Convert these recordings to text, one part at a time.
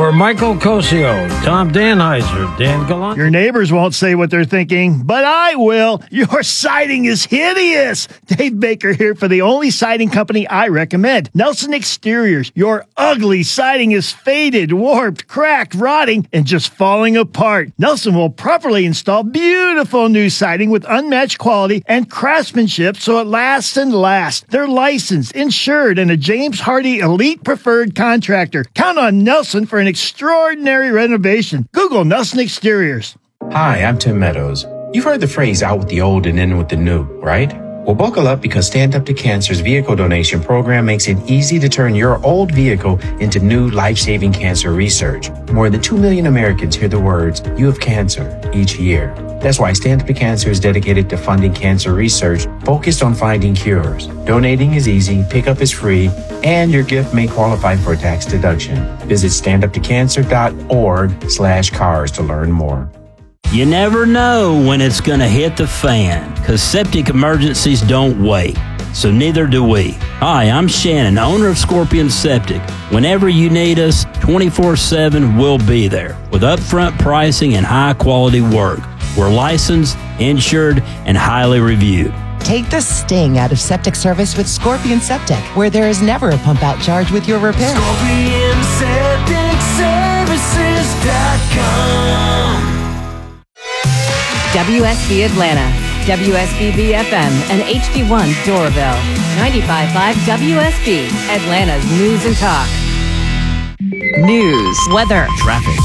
For Michael Cosio, Tom Danheiser, Dan Gallant. Your neighbors won't say what they're thinking, but I will. Your siding is hideous. Dave Baker here for the only siding company I recommend, Nelson Exteriors. Your ugly siding is faded, warped, cracked, rotting, and just falling apart. Nelson will properly install beautiful new siding with unmatched quality and craftsmanship so it lasts and lasts. They're licensed, insured, and a James Hardy Elite Preferred contractor. Count on Nelson for an extraordinary renovation. Google Nelson Exteriors. Hi, I'm Tim Meadows. You've heard the phrase out with the old and in with the new, right? Well, buckle up because Stand Up to Cancer's vehicle donation program makes it easy to turn your old vehicle into new life-saving cancer research. More than 2 million Americans hear the words, "You have cancer," each year. That's why Stand Up to Cancer is dedicated to funding cancer research focused on finding cures. Donating is easy, pickup is free, and your gift may qualify for a tax deduction. Visit standuptocancer.org/cars to learn more. You never know when it's going to hit the fan, because septic emergencies don't wait. So neither do we. Hi, I'm Shannon, owner of Scorpion Septic. Whenever you need us, 24/7, we'll be there with upfront pricing and high-quality work. We're licensed, insured, and highly reviewed. Take the sting out of septic service with Scorpion Septic, where there is never a pump-out charge with your repair. ScorpionSepticServices.com. WSB Atlanta, WSBB FM, and HD1 Doraville. 95.5 WSB, Atlanta's news and talk. News, weather, traffic.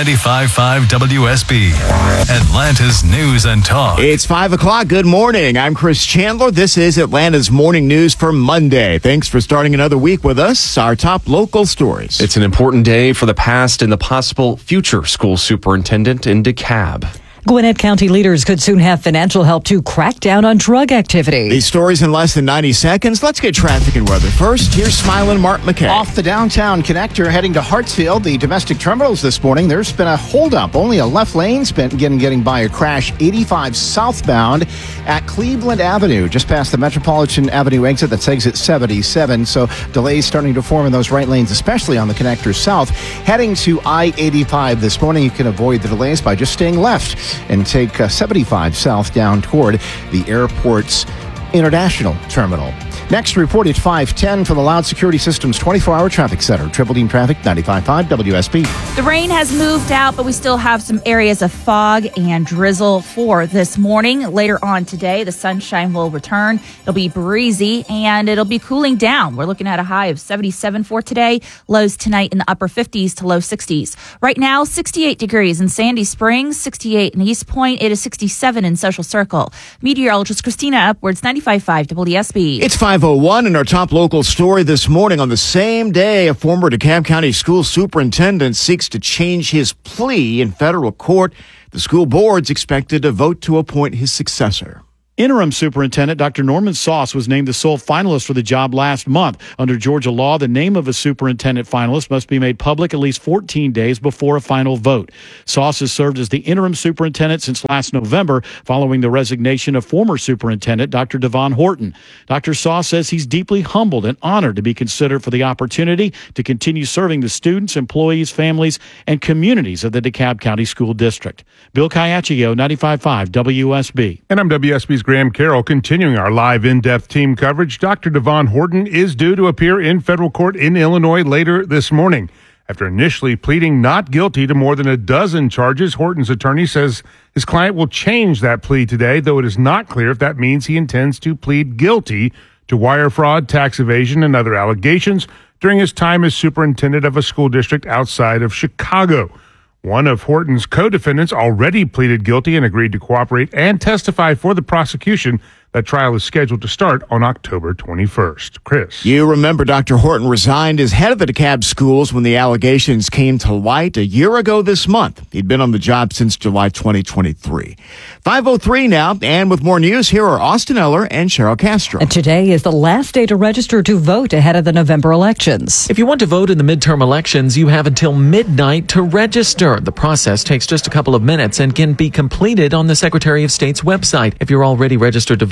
95.5 WSB, Atlanta's news and talk. It's 5 o'clock. Good morning. I'm Chris Chandler. This is Atlanta's morning news for Monday. Thanks for starting another week with us. Our top local stories. It's an important day for the past and the possible future school superintendent in DeKalb. Gwinnett County leaders could soon have financial help to crack down on drug activity. These stories in less than 90 seconds. Let's get traffic and weather first. Here's Smilin' Mark McKay. Off the downtown connector heading to Hartsfield, the domestic terminals this morning, there's been a holdup. Only a left lane's been getting by a crash 85 southbound at Cleveland Avenue, just past the Metropolitan Avenue exit. That's exit 77. So delays starting to form in those right lanes, especially on the connector south. Heading to I-85 this morning, you can avoid the delays by just staying left and take 75 south down toward the airport's international terminal. Next report at 5:10 from the Loud Security Systems 24-hour traffic center. Triple Dean Traffic, 95.5 WSB. The rain has moved out, but we still have some areas of fog and drizzle for this morning. Later on today, the sunshine will return. It'll be breezy, and it'll be cooling down. We're looking at a high of 77 for today. Lows tonight in the upper 50s to low 60s. Right now, 68 degrees in Sandy Springs, 68 in East Point. It is 67 in Social Circle. Meteorologist Christina Upwards, 95.5 WSB. It's 5:01 in our top local story this morning. On the same day, a former DeKalb County school superintendent seeks to change his plea in federal court. The school board's expected to vote to appoint his successor. Interim Superintendent Dr. Norman Sauce was named the sole finalist for the job last month. Under Georgia law, the name of a superintendent finalist must be made public at least 14 days before a final vote. Sauce has served as the interim superintendent since last November, following the resignation of former superintendent Dr. Devon Horton. Dr. Sauce says he's deeply humbled and honored to be considered for the opportunity to continue serving the students, employees, families, and communities of the DeKalb County School District. Bill Caiaccio, 95.5 WSB. And I'm WSB's Graham Carroll, continuing our live in-depth team coverage. Dr. Devon Horton is due to appear in federal court in Illinois later this morning. After initially pleading not guilty to more than a dozen charges, Horton's attorney says his client will change that plea today, though it is not clear if that means he intends to plead guilty to wire fraud, tax evasion, and other allegations during his time as superintendent of a school district outside of Chicago. One of Horton's co-defendants already pleaded guilty and agreed to cooperate and testify for the prosecution. That trial is scheduled to start on October 21st. Chris. You remember Dr. Horton resigned as head of the DeKalb schools when the allegations came to light a year ago this month. He'd been on the job since July 2023. 5:03 now, and with more news, here are Austin Eller and Cheryl Castro. And today is the last day to register to vote ahead of the November elections. If you want to vote in the midterm elections, you have until midnight to register. The process takes just a couple of minutes and can be completed on the Secretary of State's website. If you're already registered to vote,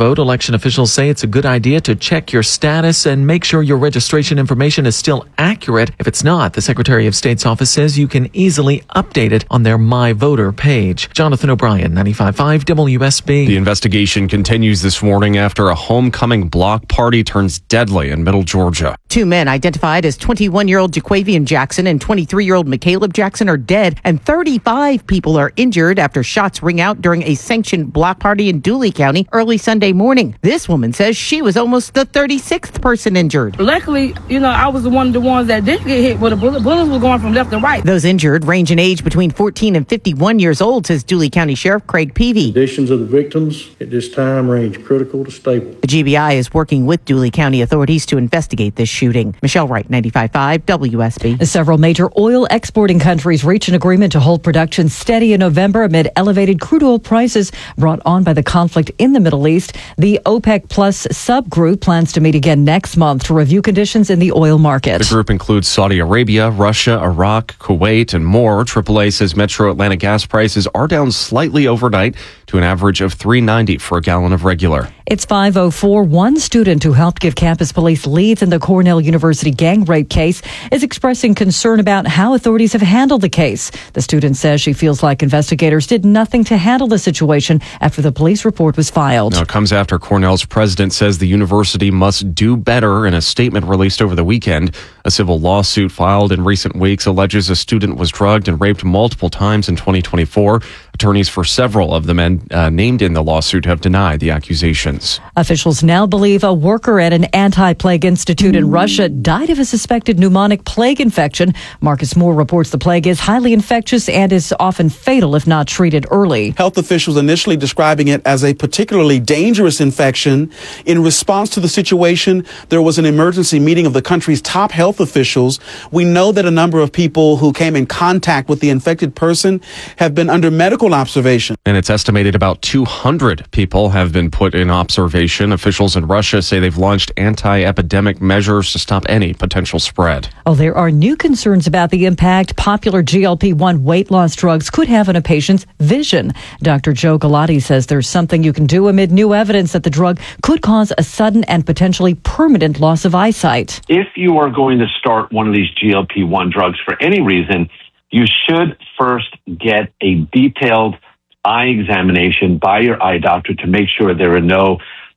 vote, election officials say it's a good idea to check your status and make sure your registration information is still accurate. If it's not, the Secretary of State's office says you can easily update it on their My Voter page. Jonathan O'Brien, 95.5 WSB. The investigation continues this morning after a homecoming block party turns deadly in Middle Georgia. 2 men identified as 21-year-old Jaquavian Jackson and 23-year-old McCaleb Jackson are dead, and 35 people are injured after shots ring out during a sanctioned block party in Dooley County early Sunday morning. This woman says she was almost the 36th person injured. Luckily, I was one of the ones that didn't get hit with a bullet. Bullets were going from left to right. Those injured range in age between 14 and 51 years old, says Dooley County Sheriff Craig Peavy. Conditions of the victims at this time range critical to stable. The GBI is working with Dooley County authorities to investigate this shooting. Michelle Wright, 95.5 WSB. Several major oil exporting countries reached an agreement to hold production steady in November amid elevated crude oil prices brought on by the conflict in the Middle East. The OPEC Plus subgroup plans to meet again next month to review conditions in the oil market. The group includes Saudi Arabia, Russia, Iraq, Kuwait, and more. AAA says Metro Atlanta gas prices are down slightly overnight to an average of $3.90 for a gallon of regular. It's 5:04. One student who helped give campus police leads in the Cornell University gang rape case is expressing concern about how authorities have handled the case. The student says she feels like investigators did nothing to handle the situation after the police report was filed. Now, it comes after Cornell's president says the university must do better. In a statement released over the weekend, a civil lawsuit filed in recent weeks alleges a student was drugged and raped multiple times in 2024. Attorneys for several of the men named in the lawsuit have denied the accusations. Officials now believe a worker at an anti-plague institute in Russia died of a suspected pneumonic plague infection. Marcus Moore reports the plague is highly infectious and is often fatal if not treated early. Health officials initially describing it as a particularly dangerous infection. In response to the situation, there was an emergency meeting of the country's top health officials. We know that a number of people who came in contact with the infected person have been under medical observation. And it's estimated about 200 people have been put in observation. Officials in Russia say they've launched anti-epidemic measures to stop any potential spread. Oh, there are new concerns about the impact popular GLP-1 weight loss drugs could have on a patient's vision. Dr. Joe Galati says there's something you can do amid new evidence that the drug could cause a sudden and potentially permanent loss of eyesight. If you are going to start one of these GLP-1 drugs for any reason, you should first get a detailed eye examination by your eye doctor to make sure there are no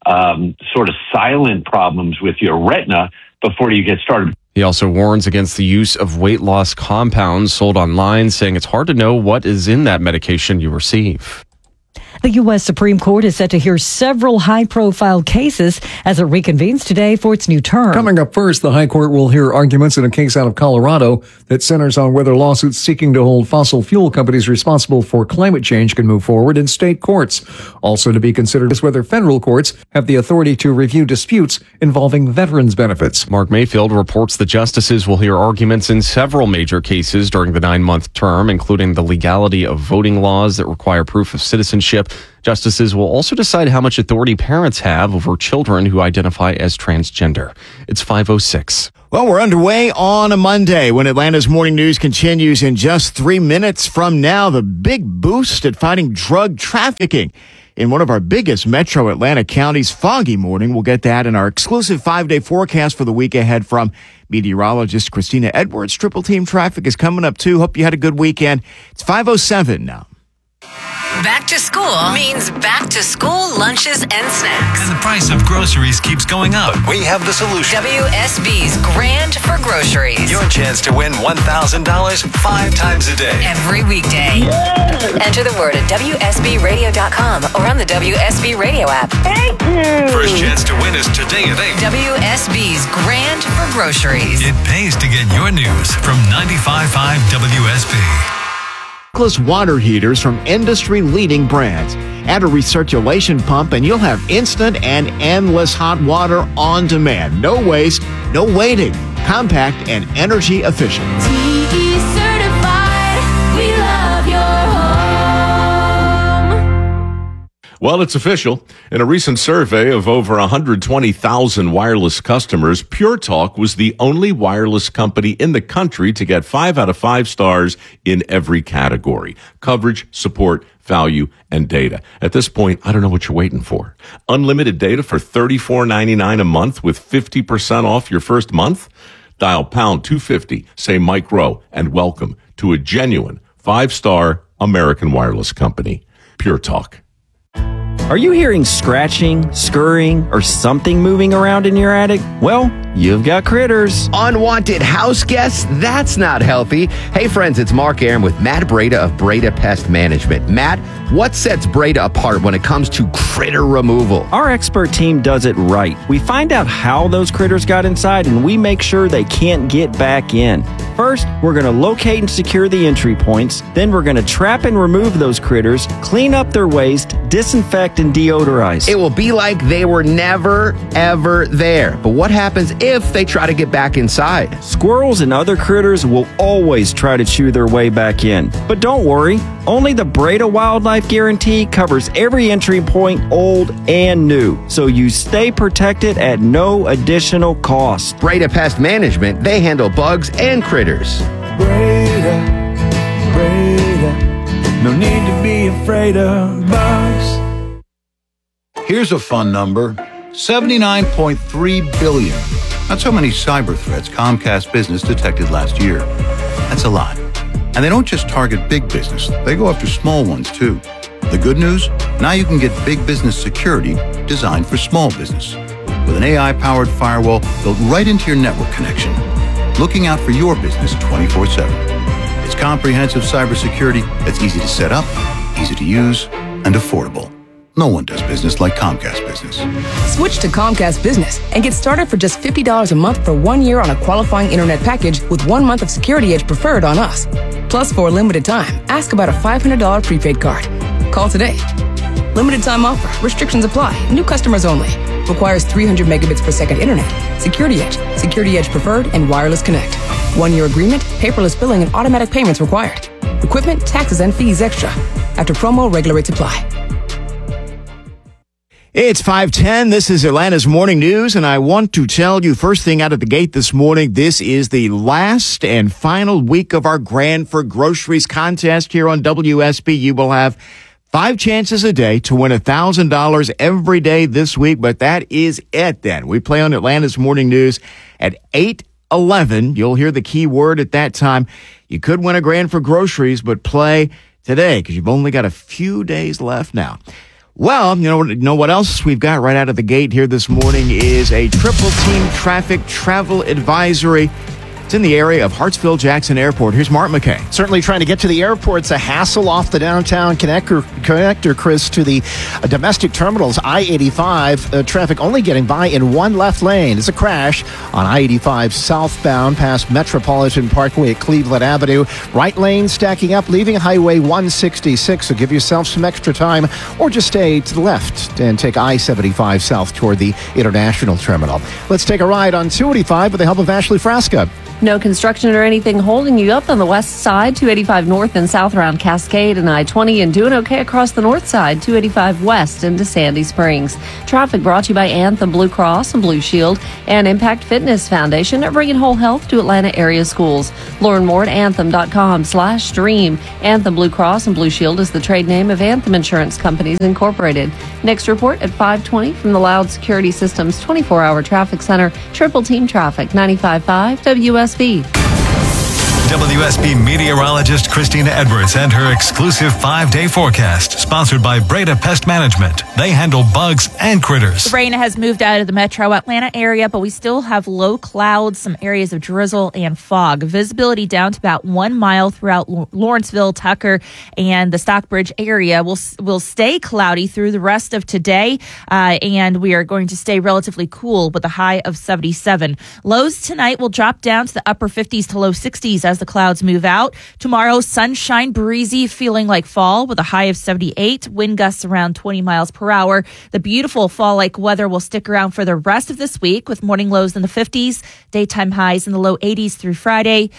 sort of silent problems with your retina before you get started. He also warns against the use of weight loss compounds sold online, saying it's hard to know what is in that medication you receive. The U.S. Supreme Court is set to hear several high-profile cases as it reconvenes today for its new term. Coming up first, the High Court will hear arguments in a case out of Colorado that centers on whether lawsuits seeking to hold fossil fuel companies responsible for climate change can move forward in state courts. Also to be considered is whether federal courts have the authority to review disputes involving veterans' benefits. Mark Mayfield reports the justices will hear arguments in several major cases during the 9-month term, including the legality of voting laws that require proof of citizenship. Justices will also decide how much authority parents have over children who identify as transgender. It's 5:06. Well, we're underway on a Monday when Atlanta's Morning News continues in just 3 minutes from now. The big boost at fighting drug trafficking in one of our biggest metro Atlanta counties. Foggy morning. We'll get that in our exclusive 5-day forecast for the week ahead from meteorologist Christina Edwards. Triple Team Traffic is coming up too. Hope you had a good weekend. It's 5:07 now. Back to school means back to school lunches and snacks. And the price of groceries keeps going up. We have the solution. WSB's Grand for Groceries. Your chance to win $1,000 5 times a day. Every weekday. Yes. Enter the word at WSBradio.com or on the WSB Radio app. Thank you. First chance to win is today at 8. WSB's Grand for Groceries. It pays to get your news from 95.5 WSB. Douglas water heaters from industry-leading brands. Add a recirculation pump and you'll have instant and endless hot water on demand. No waste, no waiting. Compact and energy efficient. CE certified. We love your home. Well, it's official. In a recent survey of over 120,000 wireless customers, Pure Talk was the only wireless company in the country to get 5 out of 5 stars in every category: coverage, support, value, and data. At this point, I don't know what you're waiting for. Unlimited data for $34.99 a month with 50% off your first month? Dial pound 250, say Mike Rowe, and welcome to a genuine 5-star American wireless company. Pure Talk. Are you hearing scratching, scurrying, or something moving around in your attic? Well, you've got critters. Unwanted house guests? That's not healthy. Hey friends, it's Mark Aaron with Matt Breda of Breda Pest Management. Matt, what sets Breda apart when it comes to critter removal? Our expert team does it right. We find out how those critters got inside, and we make sure they can't get back in. First, we're going to locate and secure the entry points. Then we're going to trap and remove those critters, clean up their waste, disinfect and deodorize. It will be like they were never, ever there. But what happens if they try to get back inside? Squirrels and other critters will always try to chew their way back in. But don't worry, only the Breda Wildlife Guarantee covers every entry point, old and new, so you stay protected at no additional cost. Breda Pest Management, they handle bugs and critters. Breda, no need to be afraid of bugs. Here's a fun number, 79.3 billion. That's how many cyber threats Comcast Business detected last year. That's a lot. And they don't just target big business, they go after small ones too. The good news? Now you can get big business security designed for small business. With an AI-powered firewall built right into your network connection, looking out for your business 24/7. It's comprehensive cybersecurity that's easy to set up, easy to use, and affordable. No one does business like Comcast Business. Switch to Comcast Business and get started for just $50 a month for 1 year on a qualifying internet package with 1 month of Security Edge Preferred on us. Plus, for a limited time, ask about a $500 prepaid card. Call today. Limited time offer. Restrictions apply. New customers only. Requires 300 megabits per second internet. Security Edge Preferred, and Wireless Connect. 1 year agreement, paperless billing, and automatic payments required. Equipment, taxes, and fees extra. After promo, regular rates apply. It's 5:10. This is Atlanta's Morning News, and I want to tell you first thing out of the gate this morning, this is the last and final week of our Grand for Groceries contest here on WSB. You will have 5 chances a day to win $1,000 every day this week, but that is it then. We play on Atlanta's Morning News at 8:11. You'll hear the key word at that time. You could win a Grand for Groceries, but play today because you've only got a few days left now. Well, you know what else we've got right out of the gate here this morning is a triple team traffic travel advisory. It's in the area of Hartsfield-Jackson Airport. Here's Mark McKay. Certainly trying to get to the airport's a hassle off the downtown connector, Chris, to the domestic terminals. I-85 traffic only getting by in one left lane. It's a crash on I-85 southbound past Metropolitan Parkway at Cleveland Avenue. Right lane stacking up, leaving Highway 166. So give yourself some extra time or just stay to the left and take I-75 south toward the International Terminal. Let's take a ride on 285 with the help of Ashley Frasca. No construction or anything holding you up on the west side, 285 north and south around Cascade and I-20, and doing okay across the north side, 285 west into Sandy Springs. Traffic brought to you by Anthem Blue Cross and Blue Shield and Impact Fitness Foundation, bringing whole health to Atlanta area schools. Learn more at anthem.com/stream. Anthem Blue Cross and Blue Shield is the trade name of Anthem Insurance Companies Incorporated. Next report at 5:20 from the Loud Security Systems 24-hour traffic center. Triple team traffic, 95.5 WSB. WSB meteorologist Christina Edwards and her exclusive 5-day forecast, sponsored by Breda Pest Management. They handle bugs and critters. The rain has moved out of the metro Atlanta area, but we still have low clouds, some areas of drizzle and fog. Visibility down to about 1 mile throughout Lawrenceville, Tucker, and the Stockbridge area. Will stay cloudy through the rest of today, and we are going to stay relatively cool with a high of 77. Lows tonight will drop down to the upper 50s to low 60s as the clouds move out. Tomorrow, sunshine, breezy, feeling like fall with a high of 78. Wind gusts around 20 miles per hour. The beautiful fall-like weather will stick around for the rest of this week with morning lows in the 50s, daytime highs in the low 80s through Friday.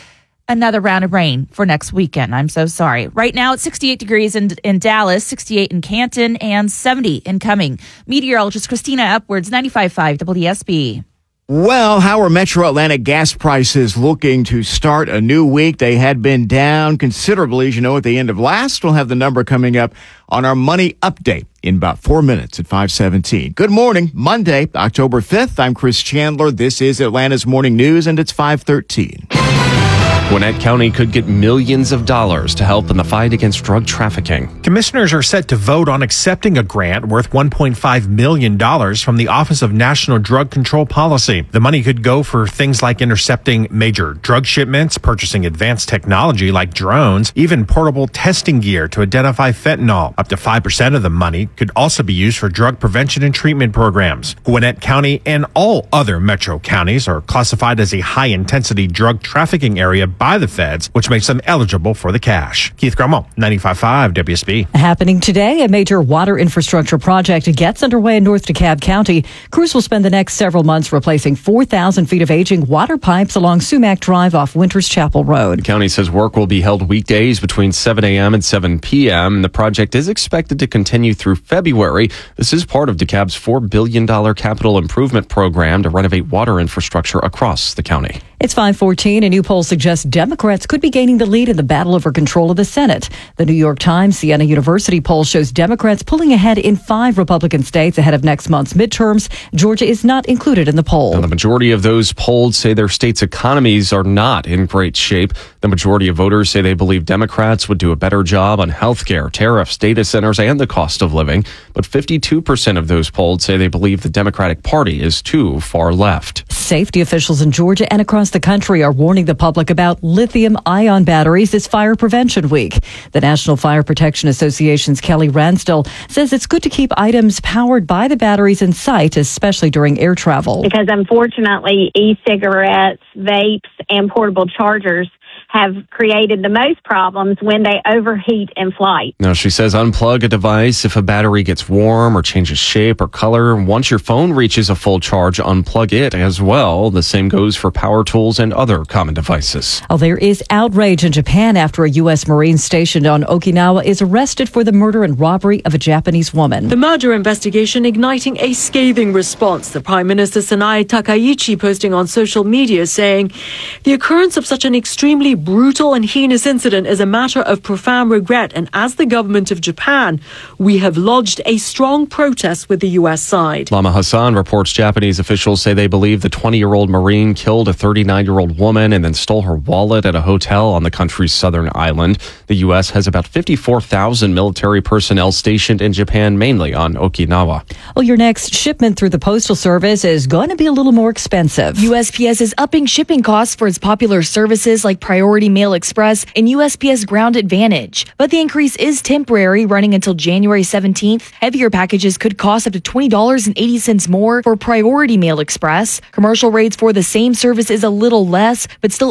another round of rain for next weekend. I'm so sorry. Right now, it's 68 degrees in Dallas, 68 in Canton, and 70 in Cumming. Meteorologist Christina Upwards, 95.5 WSB. Well, how are Metro Atlanta gas prices looking to start a new week? They had been down considerably, as you know, at the end of last. We'll have the number coming up on our money update in about 4 minutes at 5:17. Good morning, Monday, October 5th. I'm Chris Chandler. This is Atlanta's Morning News, and it's 5:13. Gwinnett County could get millions of dollars to help in the fight against drug trafficking. Commissioners are set to vote on accepting a grant worth $1.5 million from the Office of National Drug Control Policy. The money could go for things like intercepting major drug shipments, purchasing advanced technology like drones, even portable testing gear to identify fentanyl. Up to 5% of the money could also be used for drug prevention and treatment programs. Gwinnett County and all other metro counties are classified as a high-intensity drug trafficking area by the feds, which makes them eligible for the cash. Keith Grumwell, 95.5 WSB. Happening today, a major water infrastructure project gets underway in North DeKalb County. Crews will spend the next several months replacing 4,000 feet of aging water pipes along Sumac Drive off Winters Chapel Road. The county says work will be held weekdays between 7 a.m. and 7 p.m. The project is expected to continue through February. This is part of DeKalb's $4 billion capital improvement program to renovate water infrastructure across the county. It's 5:14. A new poll suggests Democrats could be gaining the lead in the battle over control of the Senate. The New York Times Siena University poll shows Democrats pulling ahead in 5 Republican states ahead of next month's midterms. Georgia is not included in the poll. Now, the majority of those polled say their state's economies are not in great shape. The majority of voters say they believe Democrats would do a better job on health care, tariffs, data centers, and the cost of living. But 52% of those polled say they believe the Democratic Party is too far left. Safety officials in Georgia and across the country are warning the public about lithium-ion batteries this Fire Prevention Week. The National Fire Protection Association's Kelly Ransdell says it's good to keep items powered by the batteries in sight, especially during air travel. Because unfortunately, e-cigarettes, vapes, and portable chargers have created the most problems when they overheat in flight. Now, she says unplug a device if a battery gets warm or changes shape or color. Once your phone reaches a full charge, unplug it as well. The same goes for power tools and other common devices. Oh, there is outrage in Japan after a U.S. Marine stationed on Okinawa is arrested for the murder and robbery of a Japanese woman. The murder investigation igniting a scathing response. The Prime Minister Sanae Takaichi posting on social media saying, "The occurrence of such an extremely brutal and heinous incident is a matter of profound regret, and as the government of Japan, we have lodged a strong protest with the U.S. side." Lama Hassan reports Japanese officials say they believe the 20-year-old Marine killed a 39-year-old woman and then stole her wallet at a hotel on the country's southern island. The U.S. has about 54,000 military personnel stationed in Japan, mainly on Okinawa. Well, your next shipment through the Postal Service is going to be a little more expensive. USPS is upping shipping costs for its popular services like Priority Mail Express and USPS Ground Advantage. But the increase is temporary, running until January 17th. Heavier packages could cost up to $20.80 more for Priority Mail Express. Commercial rates for the same service is a little less, but still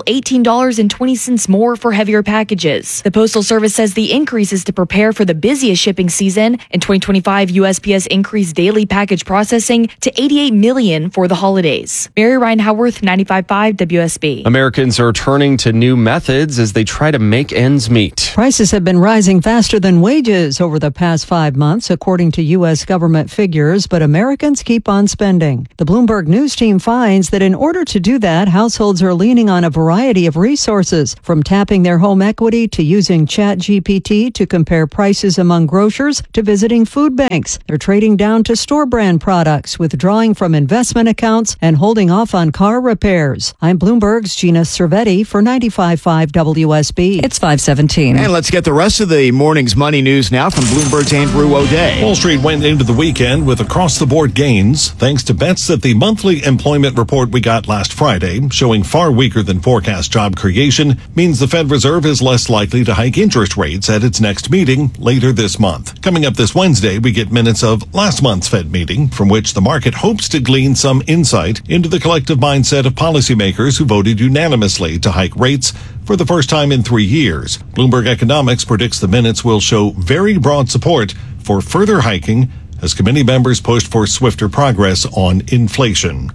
$18.20 more for heavier packages. The Postal Service says the increase is to prepare for the busiest shipping season. In 2025, USPS increased daily package processing to 88 million for the holidays. Mary Ryan Howarth, 95.5 WSB. Americans are turning to new methods as they try to make ends meet. Prices have been rising faster than wages over the past 5 months, according to U.S. government figures, but Americans keep on spending. The Bloomberg News team finds that in order to do that, households are leaning on a variety of resources, from tapping their home equity to using ChatGPT to compare prices among grocers to visiting food banks. They're trading down to store brand products, withdrawing from investment accounts and holding off on car repairs. I'm Bloomberg's Gina Cervetti for 95.5 WSB. It's 5:17. And let's get the rest of the morning's money news now from Bloomberg's Andrew O'Day. Wall Street went into the weekend with across-the-board gains, thanks to bets that the monthly employment report we got last Friday, showing far weaker than forecast job creation, means the Fed Reserve is less likely to hike interest rates at its next meeting later this month. Coming up this Wednesday, we get minutes of last month's Fed meeting, from which the market hopes to glean some insight into the collective mindset of policymakers who voted unanimously to hike rates for the first time in 3 years. Bloomberg Economics predicts the minutes will show very broad support for further hiking as committee members pushed for swifter progress on inflation.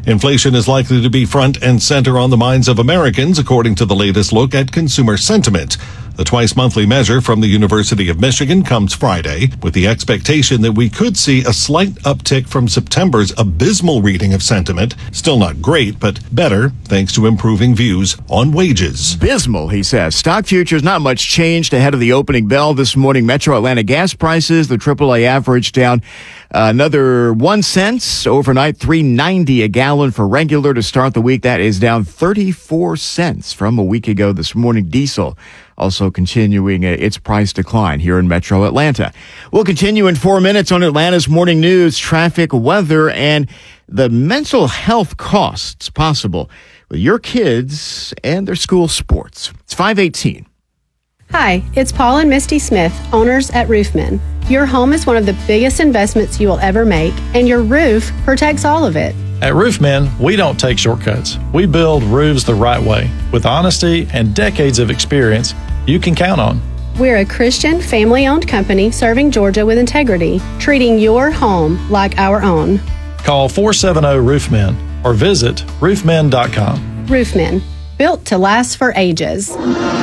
Inflation is likely to be front and center on the minds of Americans, according to the latest look at consumer sentiment. The twice-monthly measure from the University of Michigan comes Friday, with the expectation that we could see a slight uptick from September's abysmal reading of sentiment. Still not great, but better, thanks to improving views on wages. Abysmal, he says. Stock futures, not much changed ahead of the opening bell this morning. Metro Atlanta gas prices, the AAA average down another 1 cent overnight, $3.90 a gallon for regular to start the week. That is down 34 cents from a week ago this morning. Diesel also continuing its price decline here in Metro Atlanta. We'll continue in 4 minutes on Atlanta's morning news, traffic, weather, and the mental health costs possible with your kids and their school sports. It's 5:18. Hi, it's Paul and Misty Smith, owners at Roofman. Your home is one of the biggest investments you will ever make, and your roof protects all of it. At Roofman, we don't take shortcuts. We build roofs the right way, with honesty and decades of experience you can count on. We're a Christian, family-owned company serving Georgia with integrity, treating your home like our own. Call 470-ROOFMEN or visit roofmen.com. Roofman, built to last for ages.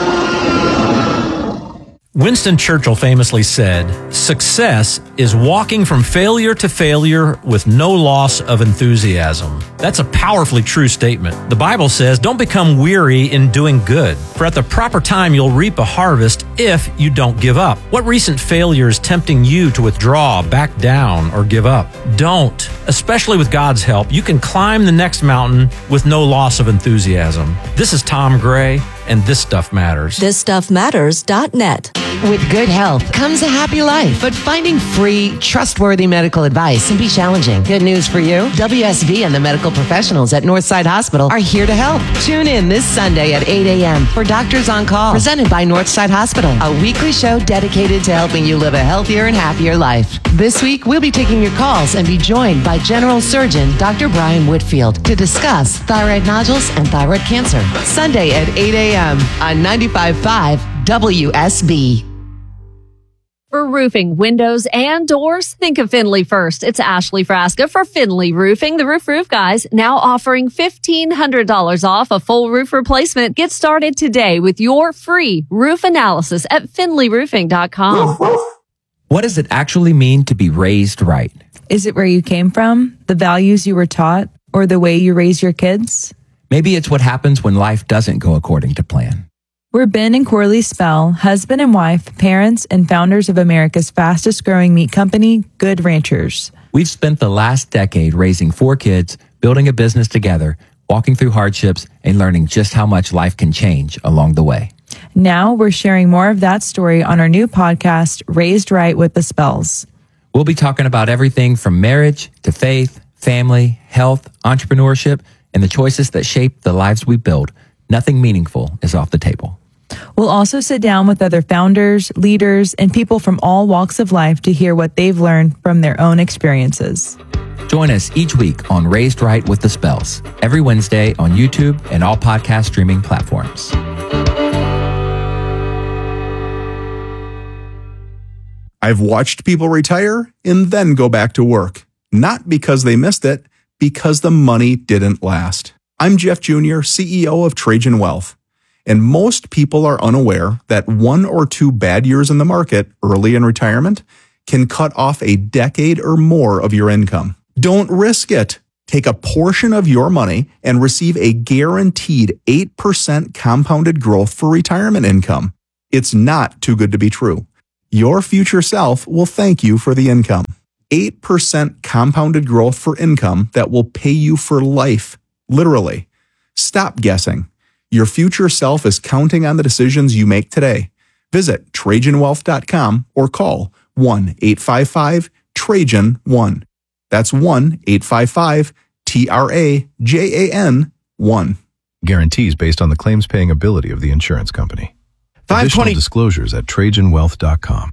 Winston Churchill famously said, "Success is walking from failure to failure with no loss of enthusiasm." That's a powerfully true statement. The Bible says, "Don't become weary in doing good, for at the proper time you'll reap a harvest if you don't give up." What recent failure is tempting you to withdraw, back down, or give up? Don't. Especially with God's help, you can climb the next mountain with no loss of enthusiasm. This is Tom Gray, and This Stuff Matters. ThisStuffMatters.net. With good health comes a happy life, but finding free, trustworthy medical advice can be challenging. Good news for you. WSV and the medical professionals at Northside Hospital are here to help. Tune in this Sunday at 8 a.m. for Doctors on Call, presented by Northside Hospital, a weekly show dedicated to helping you live a healthier and happier life. This week, we'll be taking your calls and be joined by General Surgeon Dr. Brian Whitfield to discuss thyroid nodules and thyroid cancer. Sunday at 8 a.m. on 95.5 WSB. For roofing, windows, and doors, think of Finley first. It's Ashley Frasca for Finley Roofing, the Roof Guys, now offering $1,500 off a full roof replacement. Get started today with your free roof analysis at finleyroofing.com. What does it actually mean to be raised right? Is it where you came from, the values you were taught, or the way you raise your kids? Maybe it's what happens when life doesn't go according to plan. We're Ben and Corley Spell, husband and wife, parents, and founders of America's fastest growing meat company, Good Ranchers. We've spent the last decade raising 4 kids, building a business together, walking through hardships, and learning just how much life can change along the way. Now we're sharing more of that story on our new podcast, Raised Right with the Spells. We'll be talking about everything from marriage to faith, family, health, entrepreneurship, and the choices that shape the lives we build. Nothing meaningful is off the table. We'll also sit down with other founders, leaders, and people from all walks of life to hear what they've learned from their own experiences. Join us each week on Raised Right with the Spells, every Wednesday on YouTube and all podcast streaming platforms. I've watched people retire and then go back to work, not because they missed it, because the money didn't last. I'm Jeff Jr., CEO of Trajan Wealth, and most people are unaware that 1 or 2 bad years in the market early in retirement can cut off a decade or more of your income. Don't risk it. Take a portion of your money and receive a guaranteed 8% compounded growth for retirement income. It's not too good to be true. Your future self will thank you for the income. 8% compounded growth for income that will pay you for life. Literally. Stop guessing. Your future self is counting on the decisions you make today. Visit TrajanWealth.com or call 1-855-TRAJAN-1. That's 1-855-TRAJAN-1. Guarantees based on the claims paying ability of the insurance company. Additional disclosures at TrajanWealth.com.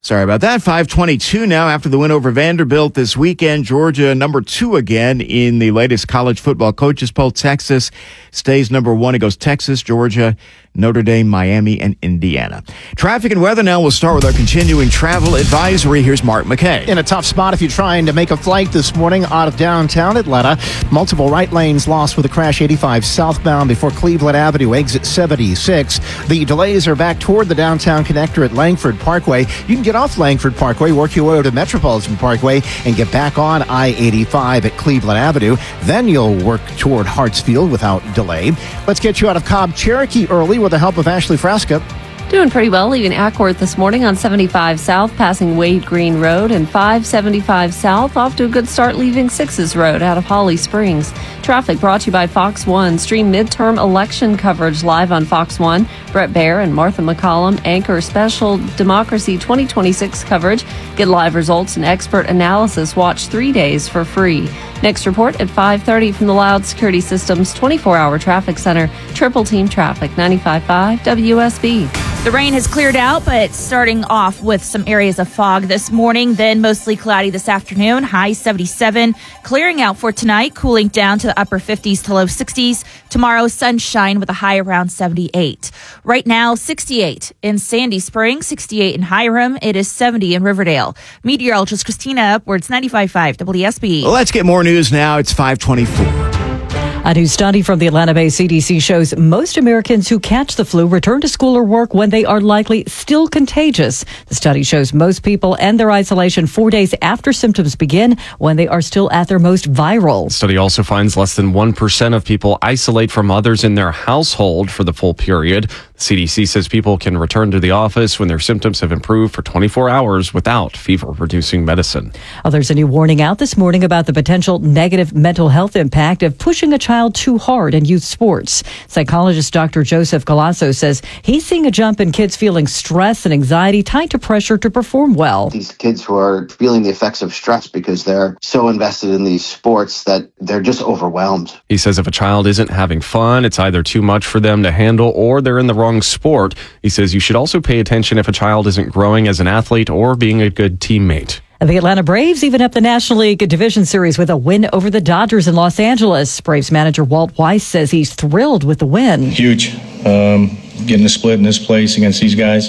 Sorry about that. 5:22 now after the win over Vanderbilt this weekend. Georgia number 2 again in the latest college football coaches poll. Texas stays number 1. It goes Texas, Georgia, Notre Dame, Miami, and Indiana. Traffic and weather now. We'll start with our continuing travel advisory. Here's Mark McKay. In a tough spot if you're trying to make a flight this morning out of downtown Atlanta. Multiple right lanes lost with a crash 85 southbound before Cleveland Avenue, exit 76. The delays are back toward the downtown connector at Langford Parkway. You can get off Langford Parkway, work your way over to Metropolitan Parkway, and get back on I-85 at Cleveland Avenue. Then you'll work toward Hartsfield without delay. Let's get you out of Cobb Cherokee early with the help of Ashley Frasca. Doing pretty well, leaving Acworth this morning on 75 South, passing Wade Green Road, and 575 South, off to a good start leaving 6's Road out of Holly Springs. Traffic brought to you by Fox One. Stream midterm election coverage live on Fox One. Brett Baer and Martha McCollum anchor special Democracy 2026 coverage. Get live results and expert analysis. Watch 3 days for free. Next report at 5:30 from the Loud Security Systems 24-hour traffic center. Triple Team Traffic, 95.5 WSB. The rain has cleared out, but it's starting off with some areas of fog this morning, then mostly cloudy this afternoon, high 77. Clearing out for tonight, cooling down to the upper 50s to low 60s. Tomorrow, sunshine with a high around 78. Right now, 68 in Sandy Springs, 68 in Hiram. It is 70 in Riverdale. Meteorologist Christina Upwards, 95.5 WSB. Let's get more news now. It's 5:24. A new study from the Atlanta-based CDC shows most Americans who catch the flu return to school or work when they are likely still contagious. The study shows most people end their isolation 4 days after symptoms begin when they are still at their most viral. The study also finds less than 1% of people isolate from others in their household for the full period. The CDC says people can return to the office when their symptoms have improved for 24 hours without fever-reducing medicine. There's a new warning out this morning about the potential negative mental health impact of pushing a child too hard in youth sports. Psychologist Dr. Joseph Galasso says he's seeing a jump in kids feeling stress and anxiety tied to pressure to perform well. These kids who are feeling the effects of stress because they're so invested in these sports that they're just overwhelmed. He says if a child isn't having fun, it's either too much for them to handle or they're in the wrong sport. He says you should also pay attention if a child isn't growing as an athlete or being a good teammate. The Atlanta Braves even up the National League Division Series with a win over the Dodgers in Los Angeles. Braves manager Walt Weiss says he's thrilled with the win. Huge. Getting a split in this place against these guys.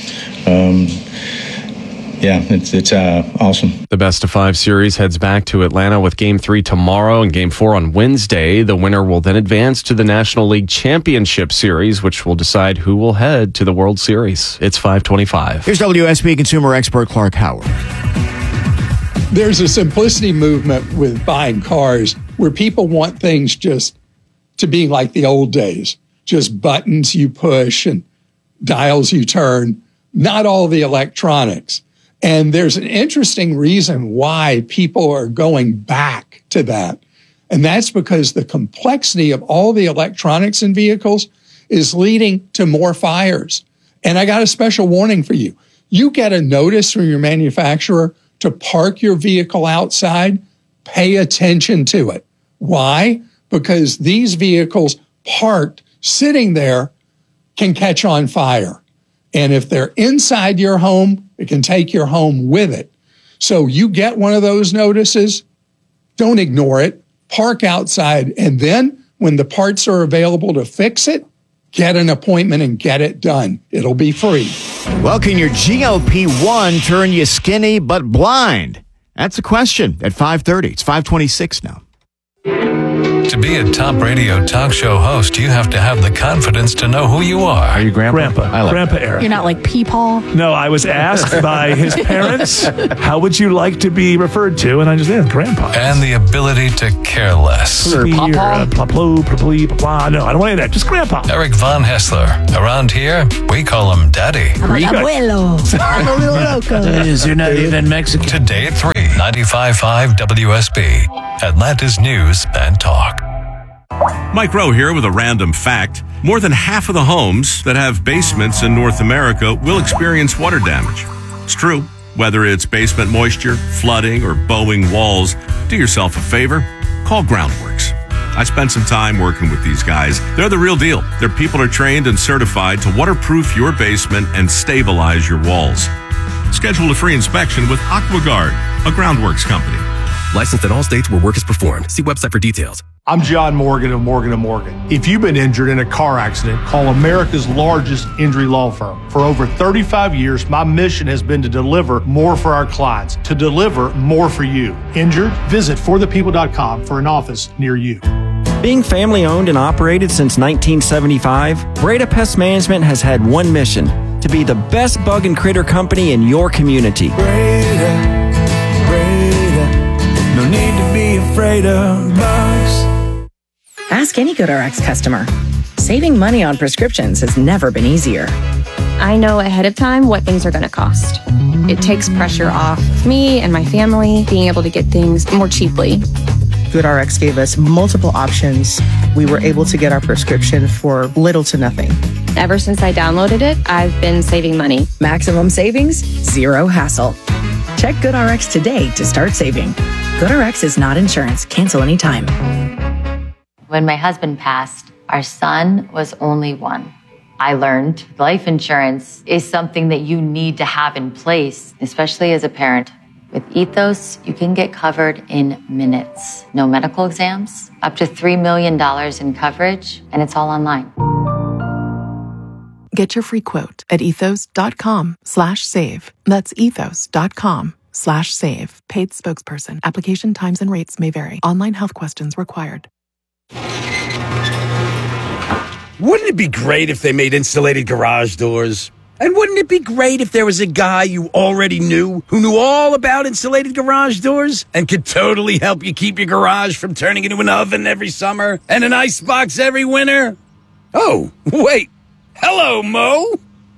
It's awesome. The best of 5 series heads back to Atlanta with Game 3 tomorrow and Game 4 on Wednesday. The winner will then advance to the National League Championship Series, which will decide who will head to the World Series. It's 5:25. Here's WSB consumer expert Clark Howard. There's a simplicity movement with buying cars where people want things just to be like the old days, just buttons you push and dials you turn, not all the electronics. And there's an interesting reason why people are going back to that. And that's because the complexity of all the electronics in vehicles is leading to more fires. And I got a special warning for you. You get a notice from your manufacturer to park your vehicle outside, pay attention to it. Why? Because these vehicles parked, sitting there, can catch on fire. And if they're inside your home, it can take your home with it. So you get one of those notices, don't ignore it, park outside, and then when the parts are available to fix it, get an appointment and get it done. It'll be free. Well, can your GLP-1 turn you skinny but blind? That's a question at 5:30. It's 5:26 now. To be a top radio talk show host, you have to have the confidence to know who you are. Are you Grandpa? I like Grandpa that. Eric. You're not like Peepaw? No, I was asked by his parents, how would you like to be referred to? And I just said, Grandpa. And the ability to care less. No, I don't want any of that. Just Grandpa. Eric Von Hessler. Around here, we call him Daddy. I'm like abuelo. I'm a little loco. You're not even Mexican. Today at 3, 95.5 WSB. Atlanta's News and Talk. Mike Rowe here with a random fact. More than half of the homes that have basements in North America will experience water damage. It's true. Whether it's basement moisture, flooding, or bowing walls, do yourself a favor. Call Groundworks. I spent some time working with these guys. They're the real deal. Their people are trained and certified to waterproof your basement and stabilize your walls. Schedule a free inspection with AquaGuard, a groundworks company. Licensed in all states where work is performed. See website for details. I'm John Morgan of Morgan & Morgan. If you've been injured in a car accident, call America's largest injury law firm. For over 35 years, my mission has been to deliver more for our clients, to deliver more for you. Injured? Visit forthepeople.com for an office near you. Being family owned and operated since 1975, Breda Pest Management has had one mission: to be the best bug and critter company in your community. Breda, no need to be afraid of bugs. Ask any GoodRx customer. Saving money on prescriptions has never been easier. I know ahead of time what things are going to cost. It takes pressure off me and my family being able to get things more cheaply. GoodRx gave us multiple options. We were able to get our prescription for little to nothing. Ever since I downloaded it, I've been saving money. Maximum savings, zero hassle. Check GoodRx today to start saving. GoodRx is not insurance. Cancel anytime. When my husband passed, our son was only one. I learned life insurance is something that you need to have in place, especially as a parent. With Ethos, you can get covered in minutes. No medical exams, up to $3 million in coverage, and it's all online. Get your free quote at ethos.com/save. That's ethos.com/save. Paid spokesperson. Application times and rates may vary. Online health questions required. Wouldn't it be great if they made insulated garage doors? And wouldn't it be great if there was a guy you already knew who knew all about insulated garage doors and could totally help you keep your garage from turning into an oven every summer and an icebox every winter? Oh, wait. Hello, Mo.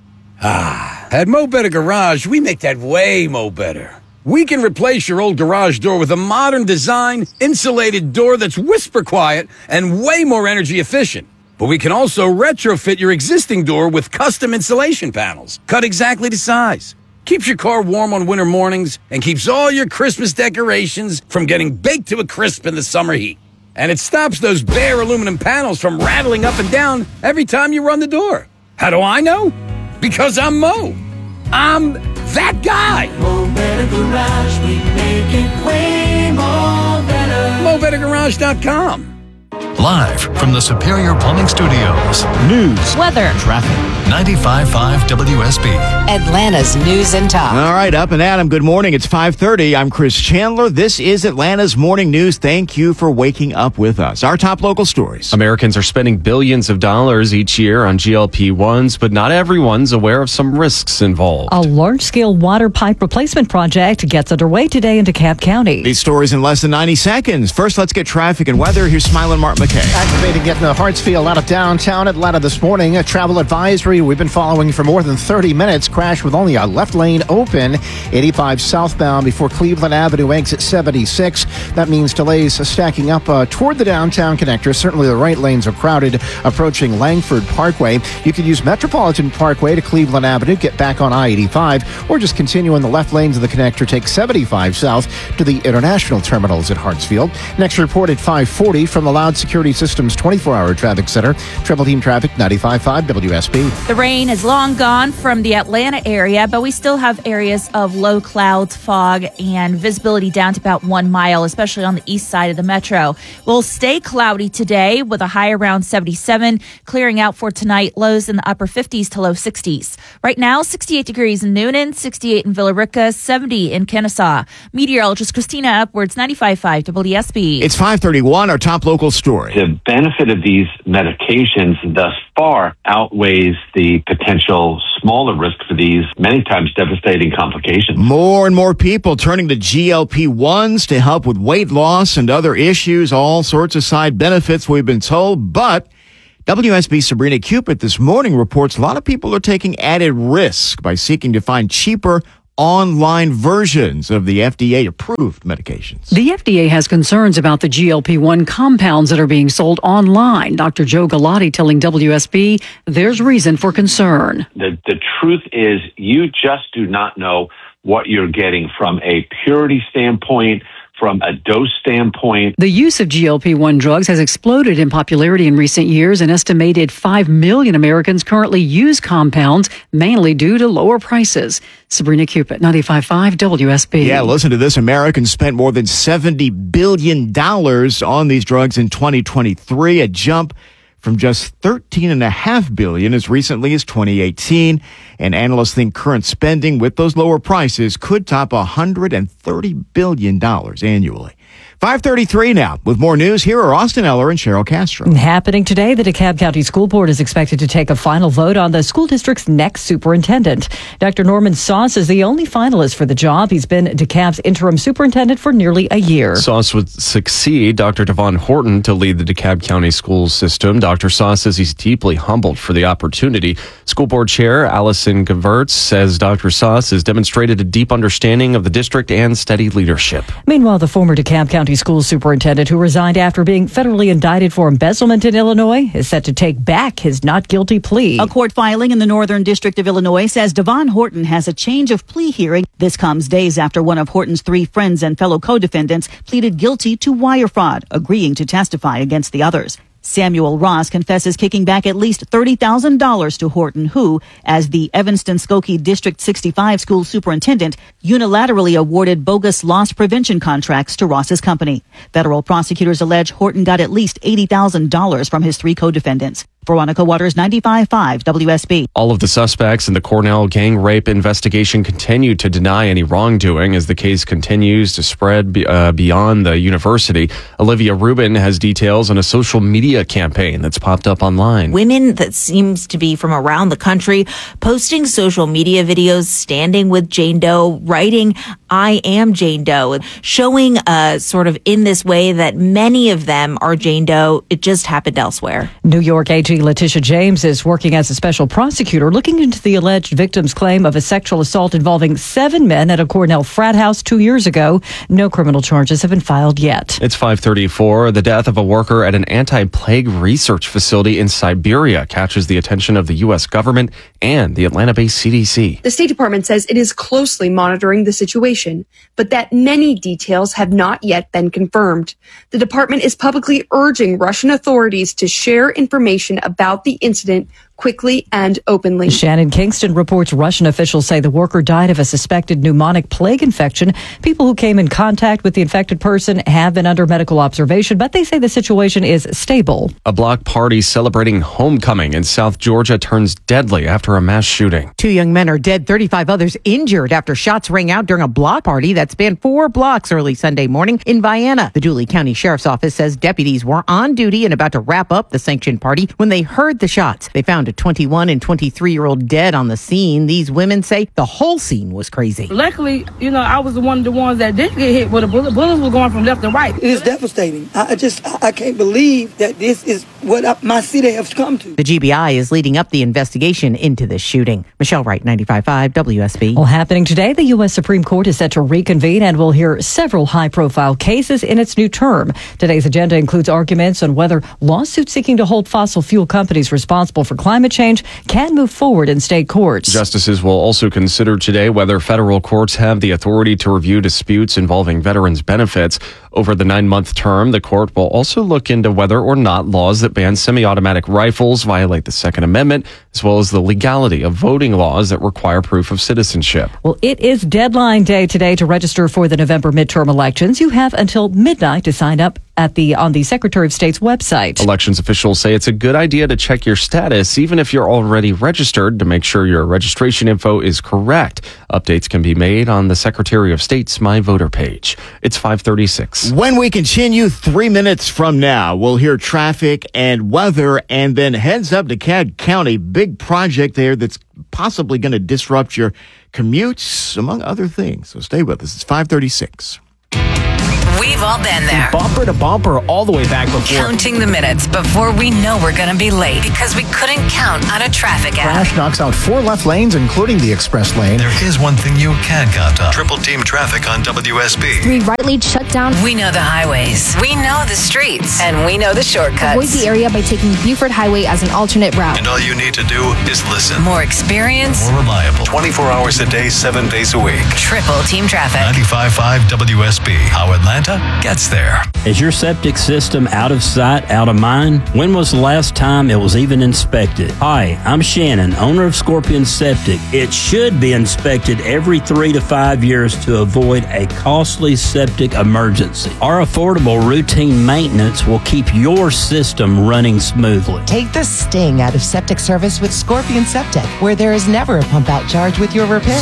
At Mo Better Garage, we make that way Mo Better. We can replace your old garage door with a modern design, insulated door that's whisper quiet and way more energy efficient. But we can also retrofit your existing door with custom insulation panels, cut exactly to size. Keeps your car warm on winter mornings and keeps all your Christmas decorations from getting baked to a crisp in the summer heat. And it stops those bare aluminum panels from rattling up and down every time you run the door. How do I know? Because I'm Mo. I'm that guy. Mo Better Garage, we make it way more better. MoBetterGarage.com. Live from the Superior Plumbing Studios. News, weather, traffic. 95.5 WSB. Atlanta's news and talk. All right, up and Adam, good morning. It's 5:30. I'm Chris Chandler. This is Atlanta's Morning News. Thank you for waking up with us. Our top local stories. Americans are spending billions of dollars each year on GLP-1s, but not everyone's aware of some risks involved. A large-scale water pipe replacement project gets underway today in DeKalb County. These stories in less than 90 seconds. First, let's get traffic and weather. Here's Smiling Mark McKay. Activating getting to Hartsfield out of downtown Atlanta this morning. A travel advisory we've been following for more than 30 minutes. Crash with only a left lane open. 85 southbound before Cleveland Avenue, exit 76. That means delays stacking up toward the downtown connector. Certainly the right lanes are crowded approaching Langford Parkway. You can use Metropolitan Parkway to Cleveland Avenue, get back on I-85, or just continue in the left lanes of the connector, take 75 south to the international terminals at Hartsfield. Next report at 5:40 from the Loud Security Systems 24-hour traffic center. Triple Team Traffic, 95.5 WSB. The rain is long gone from the Atlanta area, but we still have areas of low clouds, fog, and visibility down to about 1 mile, especially on the east side of the metro. We'll stay cloudy today with a high around 77, clearing out for tonight, lows in the upper 50s to low 60s. Right now, 68 degrees in Noonan, 68 in Villa Rica, 70 in Kennesaw. Meteorologist Christina Upwards, 95.5 WSB. It's 5:31, our top local story. The benefit of these medications thus far outweighs the potential smaller risk for these many times devastating complications. More and more people turning to GLP-1s to help with weight loss and other issues, all sorts of side benefits we've been told, but WSB's Sabrina Cupid this morning reports a lot of people are taking added risk by seeking to find cheaper online versions of the FDA-approved medications. The FDA has concerns about the GLP-1 compounds that are being sold online. Dr. Joe Galati telling WSB there's reason for concern. The truth is you just do not know what you're getting from a purity standpoint, from a dose standpoint. The use of GLP-1 drugs has exploded in popularity in recent years. An estimated 5 million Americans currently use compounds, mainly due to lower prices. Sabrina Cupid, 95.5 WSB. Yeah, listen to this. Americans spent more than $70 billion on these drugs in 2023, a jump from just $13.5 billion as recently as 2018. And analysts think current spending with those lower prices could top $130 billion annually. 5:33 now. With more news, here are Austin Eller and Cheryl Castro. Happening today, the DeKalb County School Board is expected to take a final vote on the school district's next superintendent. Dr. Norman Sauce is the only finalist for the job. He's been DeKalb's interim superintendent for nearly a year. Sauce would succeed Dr. Devon Horton to lead the DeKalb County school system. Dr. Sauce says he's deeply humbled for the opportunity. School Board Chair Allison Gevertz says Dr. Sauce has demonstrated a deep understanding of the district and steady leadership. Meanwhile, the former DeKalb County school superintendent who resigned after being federally indicted for embezzlement in Illinois is set to take back his not guilty plea. A court filing in the Northern District of Illinois says Devon Horton has a change of plea hearing. This comes days after one of Horton's 3 friends and fellow co-defendants pleaded guilty to wire fraud, agreeing to testify against the others. Samuel Ross confesses kicking back at least $30,000 to Horton, who, as the Evanston-Skokie District 65 school superintendent, unilaterally awarded bogus loss prevention contracts to Ross's company. Federal prosecutors allege Horton got at least $80,000 from his 3 co-defendants. Veronica Waters, 95.5 WSB. All of the suspects in the Cornell gang rape investigation continue to deny any wrongdoing as the case continues to spread beyond the university. Olivia Rubin has details on a social media campaign that's popped up online. Women that seems to be from around the country posting social media videos, standing with Jane Doe, writing, "I am Jane Doe," showing sort of in this way that many of them are Jane Doe. It just happened elsewhere. New York AG Letitia James is working as a special prosecutor looking into the alleged victim's claim of a sexual assault involving 7 men at a Cornell frat house 2 years ago. No criminal charges have been filed yet. It's 5:34. The death of a worker at an anti-plague research facility in Siberia catches the attention of the U.S. government and the Atlanta-based CDC. The State Department says it is closely monitoring the situation, but that many details have not yet been confirmed. The department is publicly urging Russian authorities to share information about the incident quickly and openly. Shannon Kingston reports Russian officials say the worker died of a suspected pneumonic plague infection. People who came in contact with the infected person have been under medical observation, but they say the situation is stable. A block party celebrating homecoming in South Georgia turns deadly after a mass shooting. 2 young men are dead, 35 others injured after shots rang out during a block party that spanned 4 blocks early Sunday morning in Vienna. The Dooley County Sheriff's Office says deputies were on duty and about to wrap up the sanctioned party when they heard the shots. They found a 21 and 23-year-old dead on the scene. These women say the whole scene was crazy. Luckily, I was one of the ones that didn't get hit with a bullet. Bullets were going from left to right. It is devastating. I can't believe that this is what my city has come to. The GBI is leading up the investigation into this shooting. Michelle Wright, 95.5 WSB. Well, happening today, the U.S. Supreme Court is set to reconvene and will hear several high-profile cases in its new term. Today's agenda includes arguments on whether lawsuits seeking to hold fossil fuel companies responsible for climate change can move forward in state courts. Justices will also consider today whether federal courts have the authority to review disputes involving veterans' benefits. Over the 9-month term, the court will also look into whether or not laws that ban semi-automatic rifles violate the Second Amendment, as well as the legality of voting laws that require proof of citizenship. Well, it is deadline day today to register for the November midterm elections. You have until midnight to sign up on the Secretary of State's website. Elections officials say it's a good idea to check your status, even if you're already registered, to make sure your registration info is correct. Updates can be made on the Secretary of State's My Voter page. It's 5:36. When we continue 3 minutes from now, we'll hear traffic and weather, and then heads up to DeKalb County. Big project there that's possibly going to disrupt your commutes, among other things. So stay with us. It's 5:36. We've all been there. Bumper to bumper all the way back before. Counting the minutes before we know we're going to be late because we couldn't count on a traffic app. Crash knocks out 4 left lanes, including the express lane. There is one thing you can count on. Triple team traffic on WSB. 3 right lanes shut down. We know the highways. We know the streets. And we know the shortcuts. Avoid the area by taking Buford Highway as an alternate route. And all you need to do is listen. More experience. More reliable. 24 hours a day, 7 days a week. Triple team traffic. 95.5 WSB. How Atlanta Atlanta gets there. Is your septic system out of sight, out of mind? When was the last time it was even inspected? Hi, I'm Shannon, owner of Scorpion Septic. It should be inspected every 3 to 5 years to avoid a costly septic emergency. Our affordable routine maintenance will keep your system running smoothly. Take the sting out of septic service with Scorpion Septic, where there is never a pump out charge with your repair.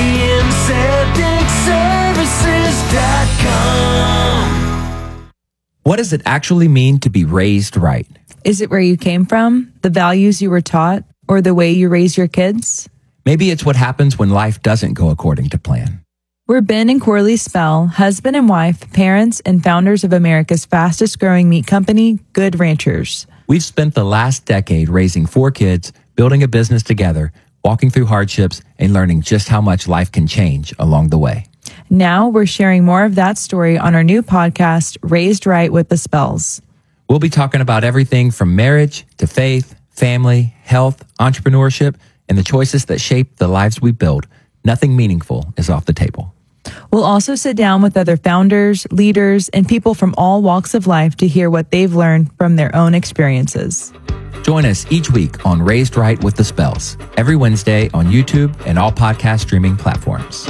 ScorpionSepticServices.com. What does it actually mean to be raised right? Is it where you came from, the values you were taught, or the way you raise your kids? Maybe it's what happens when life doesn't go according to plan. We're Ben and Corley Spell, husband and wife, parents, and founders of America's fastest growing meat company, Good Ranchers. We've spent the last decade raising 4 kids, building a business together, walking through hardships, and learning just how much life can change along the way. Now we're sharing more of that story on our new podcast, Raised Right with the Spells. We'll be talking about everything from marriage to faith, family, health, entrepreneurship, and the choices that shape the lives we build. Nothing meaningful is off the table. We'll also sit down with other founders, leaders, and people from all walks of life to hear what they've learned from their own experiences. Join us each week on Raised Right with the Spells, every Wednesday on YouTube and all podcast streaming platforms.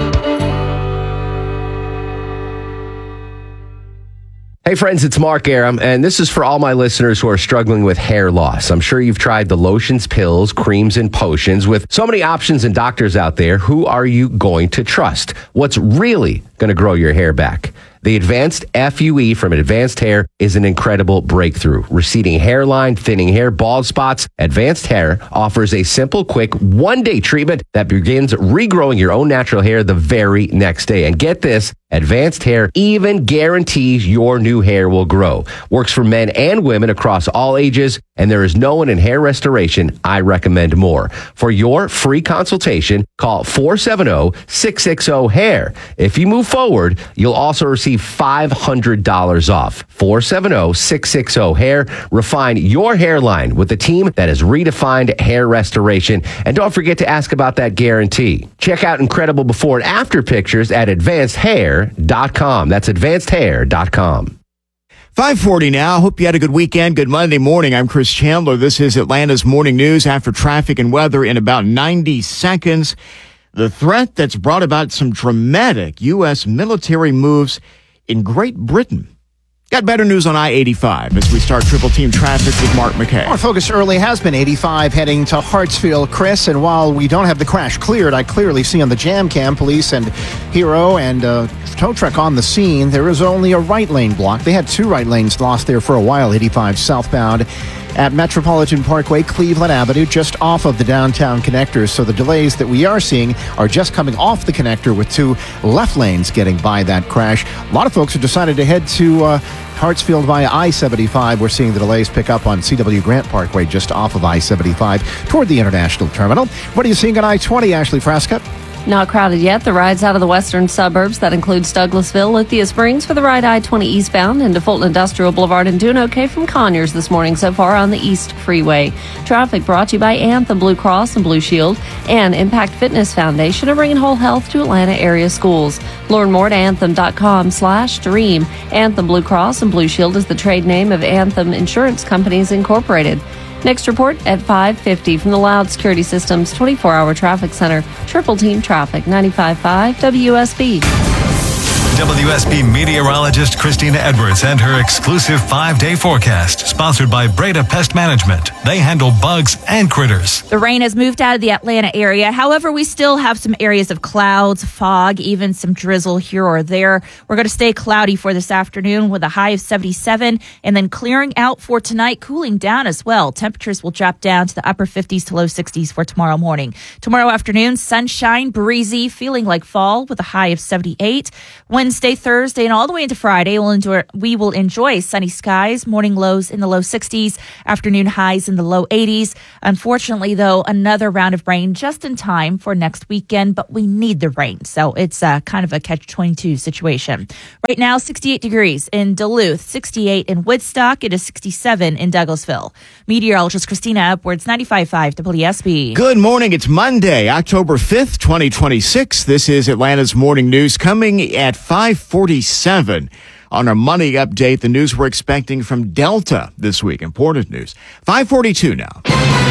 Hey friends, it's Mark Aram, and this is for all my listeners who are struggling with hair loss. I'm sure you've tried the lotions, pills, creams, and potions. With so many options and doctors out there, who are you going to trust? What's really going to grow your hair back? The Advanced FUE from Advanced Hair is an incredible breakthrough. Receding hairline, thinning hair, bald spots. Advanced Hair offers a simple, quick, one-day treatment that begins regrowing your own natural hair the very next day. And get this, Advanced Hair even guarantees your new hair will grow. Works for men and women across all ages, and there is no one in hair restoration I recommend more. For your free consultation, call 470-660-HAIR. If you move forward, you'll also receive $500 off. 470-660-HAIR. Refine your hairline with a team that has redefined hair restoration. And don't forget to ask about that guarantee. Check out incredible before and after pictures at advancedhair.com. That's advancedhair.com. 5:40 now. Hope you had a good weekend. Good Monday morning. I'm Chris Chandler. This is Atlanta's morning news after traffic and weather in about 90 seconds. The threat that's brought about some dramatic U.S. military moves in Great Britain. Got better news on I-85 as we start Triple Team Traffic with Mark McKay. Our focus early has been 85 heading to Hartsfield, Chris. And while we don't have the crash cleared, I clearly see on the jam cam police and Hero and tow truck on the scene. There is only a right lane block. They had 2 right lanes lost there for a while, 85 southbound at Metropolitan Parkway, Cleveland Avenue, just off of the downtown connector. So the delays that we are seeing are just coming off the connector with 2 left lanes getting by that crash. A lot of folks have decided to head to Hartsfield via I-75. We're seeing the delays pick up on C.W. Grant Parkway just off of I-75 toward the International Terminal. What are you seeing on I-20, Ashley Frasca? Not crowded yet. The ride's out of the western suburbs. That includes Douglasville, Lithia Springs for the ride I-20 eastbound, into Fulton Industrial Boulevard, and doing okay from Conyers this morning so far on the East Freeway. Traffic brought to you by Anthem Blue Cross and Blue Shield and Impact Fitness Foundation are bringing whole health to Atlanta area schools. Learn more at anthem.com/dream. Anthem Blue Cross and Blue Shield is the trade name of Anthem Insurance Companies Incorporated. Next report at 5:50 from the Loud Security Systems 24-hour traffic center. Triple Team Traffic, 95.5 WSB. WSB meteorologist Christina Edwards and her exclusive 5-day forecast, sponsored by Breda Pest Management. They handle bugs and critters. The rain has moved out of the Atlanta area. However, we still have some areas of clouds, fog, even some drizzle here or there. We're going to stay cloudy for this afternoon with a high of 77 and then clearing out for tonight, cooling down as well. Temperatures will drop down to the upper 50s to low 60s for tomorrow morning. Tomorrow afternoon, sunshine, breezy, feeling like fall with a high of 78. Wednesday, Thursday, and all the way into Friday, we will enjoy sunny skies, morning lows in the low 60s, afternoon highs in the low 80s. Unfortunately, though, another round of rain just in time for next weekend, but we need the rain, so it's kind of a catch-22 situation. Right now, 68 degrees in Duluth, 68 in Woodstock, it is 67 in Douglasville. Meteorologist Christina Edwards, 95.5 WSB. Good morning. It's Monday, October 5th, 2026. This is Atlanta's Morning News coming at 5:47. On our money update, the news we're expecting from Delta this week. Important news. 5:42 now.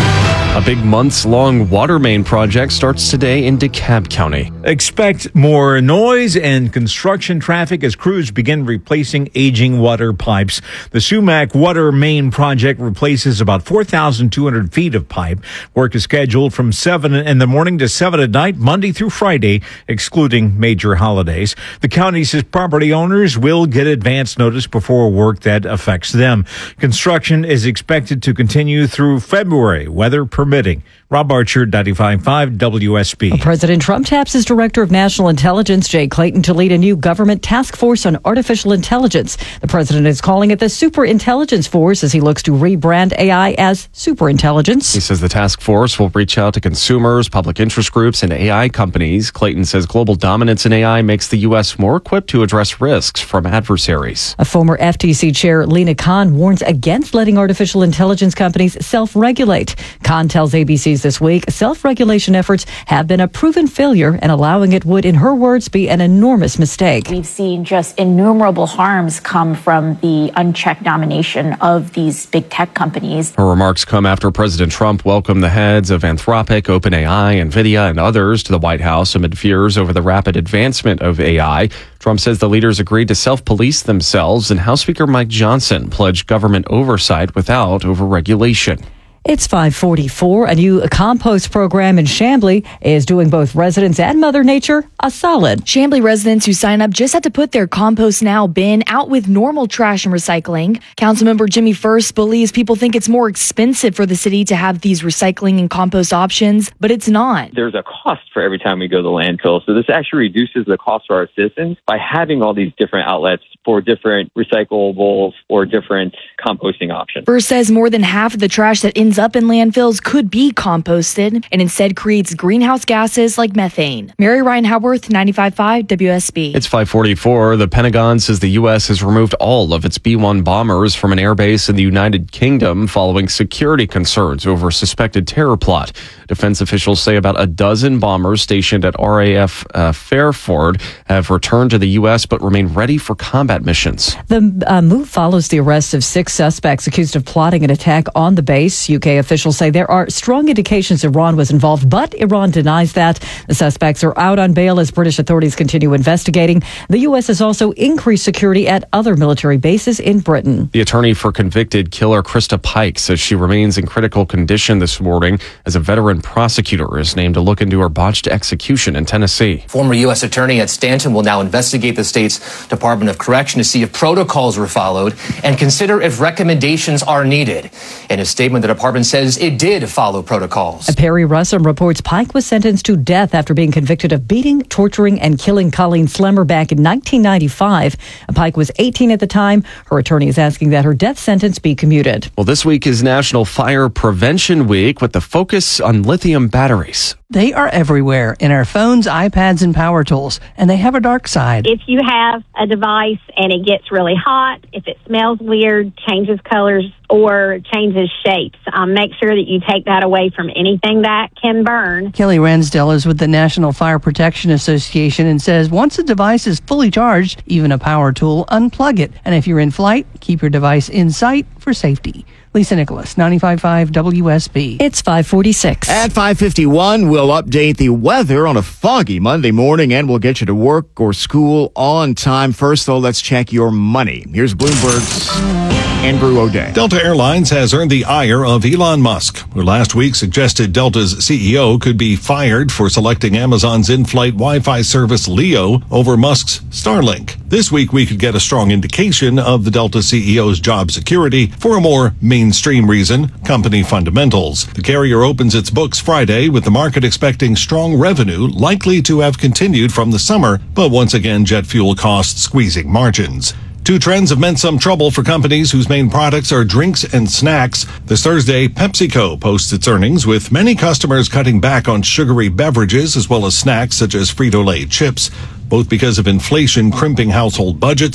A big months-long water main project starts today in DeKalb County. Expect more noise and construction traffic as crews begin replacing aging water pipes. The Sumac Water Main Project replaces about 4,200 feet of pipe. Work is scheduled from 7 in the morning to 7 at night, Monday through Friday, excluding major holidays. The county says property owners will get advance notice before work that affects them. Construction is expected to continue through February, weather permitting. Rob Archer, 95.5 WSB. President Trump taps his Director of National Intelligence, Jay Clayton, to lead a new government task force on artificial intelligence. The president is calling it the Superintelligence Force as he looks to rebrand AI as superintelligence. He says the task force will reach out to consumers, public interest groups, and AI companies. Clayton says global dominance in AI makes the U.S. more equipped to address risks from adversaries. A former FTC chair, Lina Khan, warns against letting artificial intelligence companies self-regulate. Khan tells ABC's this week self-regulation efforts have been a proven failure, and allowing it would, in her words, be an enormous mistake. We've seen just innumerable harms come from the unchecked domination of these big tech companies. Her remarks come after President Trump welcomed the heads of Anthropic, OpenAI, NVIDIA, and others to the White House amid fears over the rapid advancement of AI. Trump says the leaders agreed to self-police themselves, and House Speaker Mike Johnson pledged government oversight without overregulation. It's 5:44. A new compost program in Chamblee is doing both residents and Mother Nature a solid. Chamblee residents who sign up just have to put their Compost Now bin out with normal trash and recycling. Councilmember Jimmy First believes people think it's more expensive for the city to have these recycling and compost options, but it's not. There's a cost for every time we go to the landfill, so this actually reduces the cost for our citizens by having all these different outlets for different recyclables or different composting options. First says more than half of the trash that ends up in landfills could be composted and instead creates greenhouse gases like methane. Mary Ryan Howarth, 95.5 WSB. It's 5:44. The Pentagon says the U.S. has removed all of its B-1 bombers from an airbase in the United Kingdom following security concerns over a suspected terror plot. Defense officials say about a dozen bombers stationed at RAF Fairford have returned to the U.S. but remain ready for combat missions. The move follows the arrest of 6 suspects accused of plotting an attack on the base. UK officials say there are strong indications Iran was involved, but Iran denies that. The suspects are out on bail as British authorities continue investigating. The U.S. has also increased security at other military bases in Britain. The attorney for convicted killer Krista Pike says she remains in critical condition this morning as a veteran prosecutor is named to look into her botched execution in Tennessee. Former U.S. Attorney Ed Stanton will now investigate the state's Department of Correction to see if protocols were followed and consider if recommendations are needed. In a statement, the department says it did follow protocols. Perry Russum reports Pike was sentenced to death after being convicted of beating, torturing, and killing Colleen Slemmer back in 1995. Pike was 18 at the time. Her attorney is asking that her death sentence be commuted. Well, this week is National Fire Prevention Week with the focus on lithium batteries. They are everywhere in our phones, iPads, and power tools, and they have a dark side. If you have a device and it gets really hot, if it smells weird, changes colors, or changes shapes, make sure that you take that away from anything that can burn. Kelly Ransdell is with the National Fire Protection Association and says once a device is fully charged, even a power tool, unplug it. And if you're in flight, keep your device in sight for safety. Lisa Nicholas, 95.5 WSB. It's 5:46. At 5:51, we'll update the weather on a foggy Monday morning, and we'll get you to work or school on time. First, though, let's check your money. Here's Bloomberg's Andrew O'Day. Delta Airlines has earned the ire of Elon Musk, who last week suggested Delta's CEO could be fired for selecting Amazon's in-flight Wi-Fi service Leo over Musk's Starlink. This week, we could get a strong indication of the Delta CEO's job security for a more mainstream reason, company fundamentals. The carrier opens its books Friday with the market expecting strong revenue likely to have continued from the summer, but once again, jet fuel costs squeezing margins. Two trends have meant some trouble for companies whose main products are drinks and snacks. This Thursday, PepsiCo posts its earnings, with many customers cutting back on sugary beverages as well as snacks such as Frito-Lay chips, both because of inflation crimping household budgets.